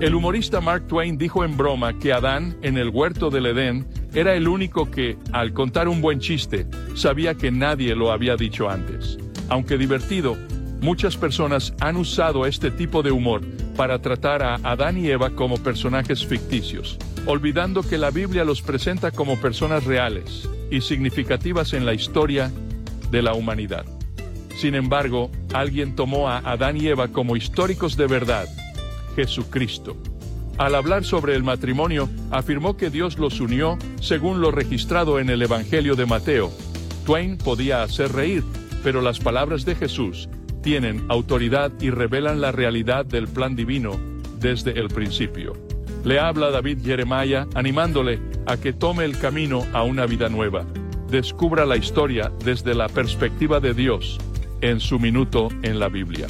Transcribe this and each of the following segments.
El humorista Mark Twain dijo en broma que Adán, en el huerto del Edén, era el único que, al contar un buen chiste, sabía que nadie lo había dicho antes. Aunque divertido, muchas personas han usado este tipo de humor para tratar a Adán y Eva como personajes ficticios, olvidando que la Biblia los presenta como personas reales y significativas en la historia de la humanidad. Sin embargo, alguien tomó a Adán y Eva como históricos de verdad: Jesucristo. Al hablar sobre el matrimonio, afirmó que Dios los unió según lo registrado en el Evangelio de Mateo. Twain podía hacer reír, pero las palabras de Jesús tienen autoridad y revelan la realidad del plan divino desde el principio. Le habla David Jeremiah animándole a que tome el camino a una vida nueva. Descubra la historia desde la perspectiva de Dios en su minuto en la Biblia.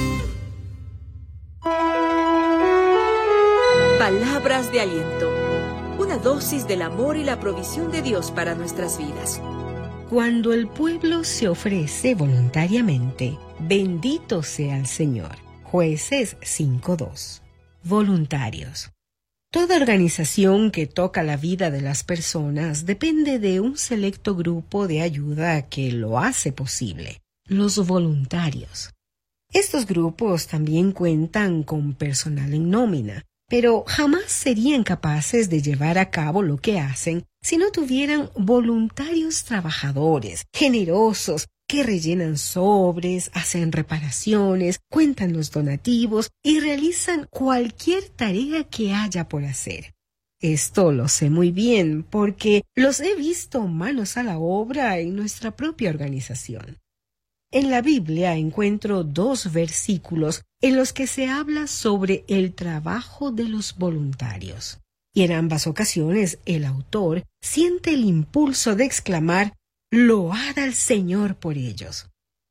Palabras de aliento. Una dosis del amor y la provisión de Dios para nuestras vidas. Cuando el pueblo se ofrece voluntariamente, bendito sea el Señor. Jueces 5:2. Voluntarios. Toda organización que toca la vida de las personas depende de un selecto grupo de ayuda que lo hace posible: los voluntarios. Estos grupos también cuentan con personal en nómina, pero jamás serían capaces de llevar a cabo lo que hacen si no tuvieran voluntarios trabajadores, generosos, que rellenan sobres, hacen reparaciones, cuentan los donativos y realizan cualquier tarea que haya por hacer. Esto lo sé muy bien porque los he visto manos a la obra en nuestra propia organización. En la Biblia encuentro 2 versículos en los que se habla sobre el trabajo de los voluntarios. Y en ambas ocasiones el autor siente el impulso de exclamar: «Load al Señor por ellos».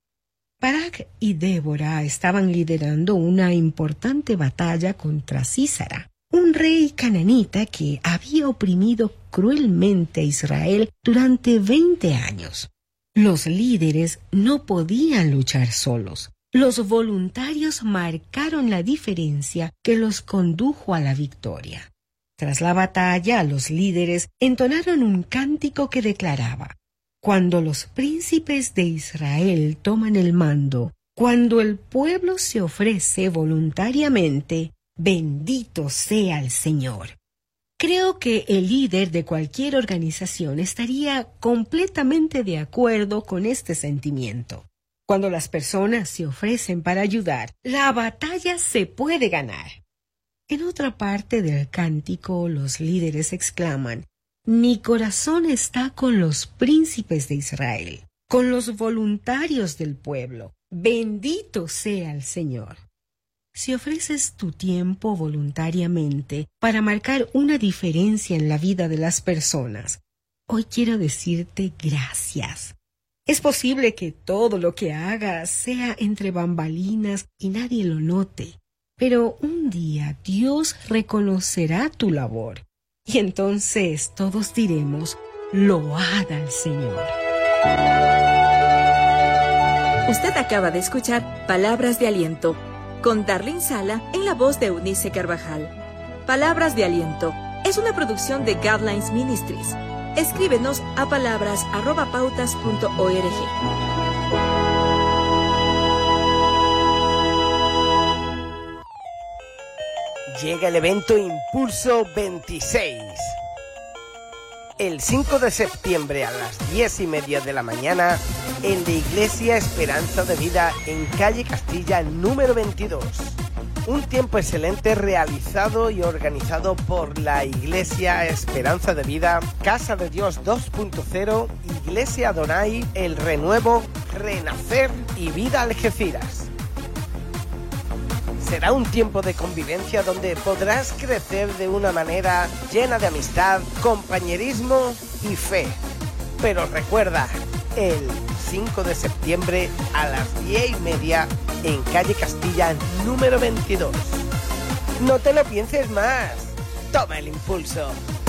Barak y Débora estaban liderando una importante batalla contra Sísara, un rey cananita que había oprimido cruelmente a Israel durante 20 años. Los líderes no podían luchar solos. Los voluntarios marcaron la diferencia que los condujo a la victoria. Tras la batalla, los líderes entonaron un cántico que declaraba: «Cuando los príncipes de Israel toman el mando, cuando el pueblo se ofrece voluntariamente, bendito sea el Señor». Creo que el líder de cualquier organización estaría completamente de acuerdo con este sentimiento. Cuando las personas se ofrecen para ayudar, la batalla se puede ganar. En otra parte del cántico, los líderes exclaman: «Mi corazón está con los príncipes de Israel, con los voluntarios del pueblo. Bendito sea el Señor». Si ofreces tu tiempo voluntariamente para marcar una diferencia en la vida de las personas, hoy quiero decirte gracias. Es posible que todo lo que hagas sea entre bambalinas y nadie lo note, pero un día Dios reconocerá tu labor y entonces todos diremos: «Load al Señor». Usted acaba de escuchar Palabras de Aliento con Darlene Sala en la voz de Eunice Carvajal. Palabras de Aliento es una producción de Guidelines Ministries. Escríbenos a palabras@pautas.org. Llega el evento Impulso 26. El 5 de septiembre a las 10:30 de la mañana en la Iglesia Esperanza de Vida en calle Castilla número 22. Un tiempo excelente realizado y organizado por la Iglesia Esperanza de Vida, Casa de Dios 2.0, Iglesia Adonai, El Renuevo, Renacer y Vida Algeciras. Será un tiempo de convivencia donde podrás crecer de una manera llena de amistad, compañerismo y fe. Pero recuerda, el 5 de septiembre a las 10:30 en calle Castilla número 22. No te lo pienses más. Toma el impulso.